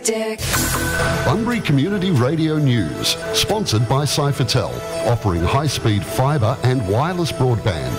Dick. Bunbury Community Radio News, sponsored by Cyphertel, offering high-speed fibre and wireless broadband.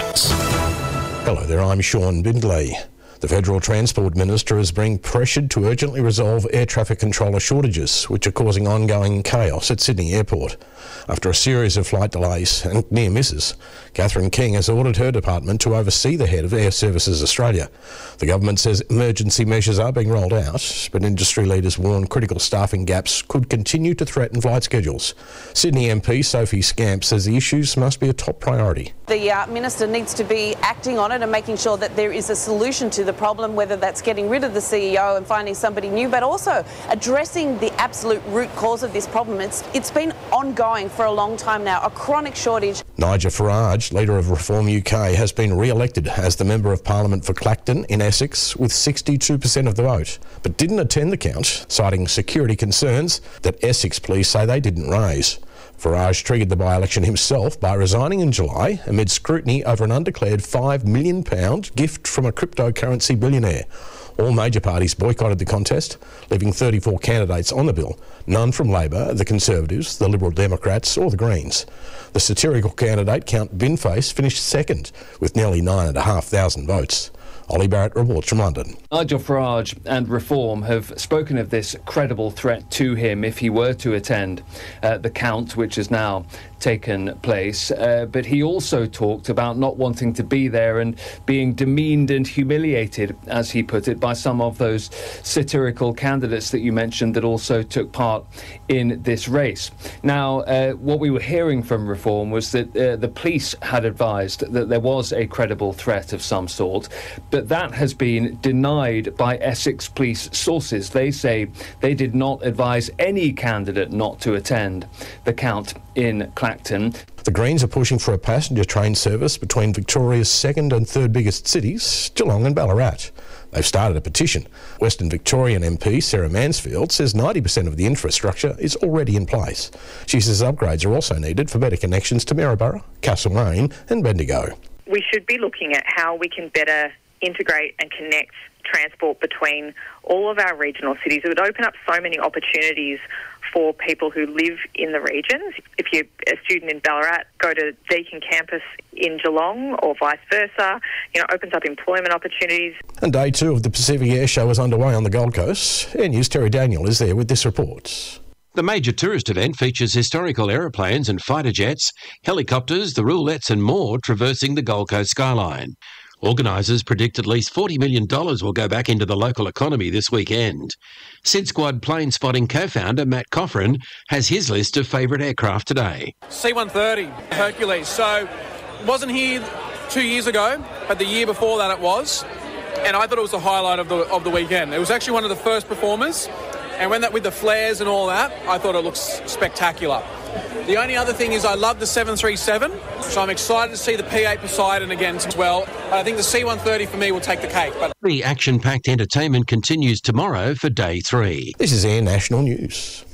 Hello there, I'm Sean Bindley. The Federal Transport Minister is being pressured to urgently resolve air traffic controller shortages, which are causing ongoing chaos at Sydney Airport. After a series of flight delays and near misses, Catherine King has ordered her department to oversee the head of Air Services Australia. The government says emergency measures are being rolled out, but industry leaders warn critical staffing gaps could continue to threaten flight schedules. Sydney MP Sophie Scamp says the issues must be a top priority. The Minister needs to be acting on it and making sure that there is a solution to the problem, whether that's getting rid of the CEO and finding somebody new, but also addressing the absolute root cause of this problem. It's been ongoing for a long time now, a chronic shortage. Nigel Farage, leader of Reform UK, has been re-elected as the Member of Parliament for Clacton in Essex with 62% of the vote, but didn't attend the count, citing security concerns that Essex police say they didn't raise. Farage triggered the by-election himself by resigning in July amid scrutiny over an undeclared £5 million gift from a cryptocurrency billionaire. All major parties boycotted the contest, leaving 34 candidates on the bill, none from Labor, the Conservatives, the Liberal Democrats or the Greens. The satirical candidate, Count Binface, finished second with nearly 9,500 votes. Ollie Barrett reports from London. Nigel Farage and Reform have spoken of this credible threat to him if he were to attend the count, which has now taken place. But he also talked about not wanting to be there and being demeaned and humiliated, as he put it, by some of those satirical candidates that you mentioned that also took part in this race. Now, what we were hearing from Reform was that the police had advised that there was a credible threat of some sort, but that has been denied by Essex police sources. They say they did not advise any candidate not to attend the count in Clacton. The Greens are pushing for a passenger train service between Victoria's second and third biggest cities, Geelong and Ballarat. They've started a petition. Western Victorian MP Sarah Mansfield says 90% of the infrastructure is already in place. She says upgrades are also needed for better connections to Maryborough, Castlemaine and Bendigo. We should be looking at how we can better integrate and connect transport between all of our regional cities. It would open up so many opportunities for people who live in the regions. If you're a student in Ballarat, go to Deakin campus in Geelong or vice versa. Opens up employment opportunities. And day 2 of the Pacific Air Show is underway on the Gold Coast. Air News' Terry Daniel is there with this report. The major tourist event features historical aeroplanes and fighter jets, helicopters, the roulettes and more traversing the Gold Coast skyline. Organisers predict at least $40 million will go back into the local economy this weekend. Sid Squad plane spotting co-founder Matt Coffrin has his list of favourite aircraft today. C-130 Hercules. So wasn't here 2 years ago, but the year before that it was, and I thought it was the highlight of the weekend. It was actually one of the first performers, and when that with the flares and all that, I thought it looks spectacular. The only other thing is I love the 737, so I'm excited to see the P-8 Poseidon again as well. But I think the C-130 for me will take the cake. But the action-packed entertainment continues tomorrow for day 3. This is Air National News.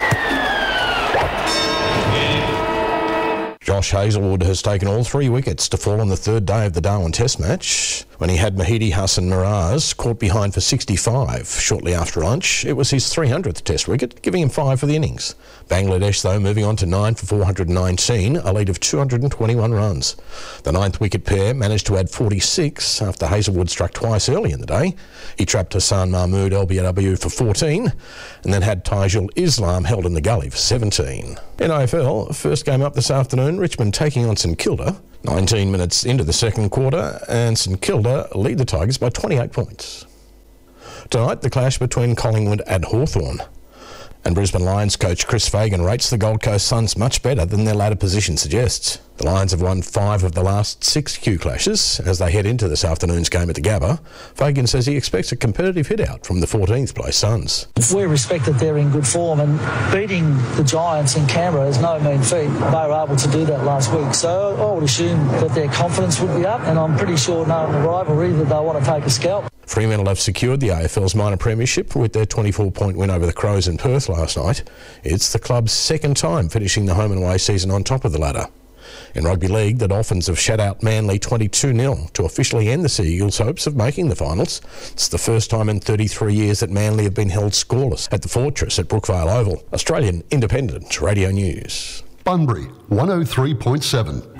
Josh Hazlewood has taken all 3 wickets to fall on the third day of the Darwin Test match when he had Mahidi Hassan Miraz caught behind for 65 shortly after lunch. It was his 300th Test wicket, giving him 5 for the innings. Bangladesh, though, moving on to 9 for 419, a lead of 221 runs. The 9th wicket pair managed to add 46 after Hazlewood struck twice early in the day. He trapped Hassan Mahmood LBW for 14 and then had Taijul Islam held in the gully for 17. In AFL, first game up this afternoon, Richmond taking on St Kilda. 19 minutes into the second quarter and St Kilda lead the Tigers by 28 points. Tonight, the clash between Collingwood and Hawthorn. And Brisbane Lions coach Chris Fagan rates the Gold Coast Suns much better than their ladder position suggests. The Lions have won 5 of the last 6 Q clashes as they head into this afternoon's game at the Gabba. Fagan says he expects a competitive hit-out from the 14th place Suns. We respect that they're in good form, and beating the Giants in Canberra is no mean feat. They were able to do that last week, so I would assume that their confidence would be up, and I'm pretty sure knowing the rivalry that they want to take a scalp. Fremantle have secured the AFL's minor premiership with their 24-point win over the Crows in Perth last night. It's the club's second time finishing the home and away season on top of the ladder. In rugby league, the Dolphins have shut out Manly 22-0 to officially end the Sea Eagles' hopes of making the finals. It's the first time in 33 years that Manly have been held scoreless at the Fortress at Brookvale Oval. Australian Independent Radio News. Bunbury 103.7.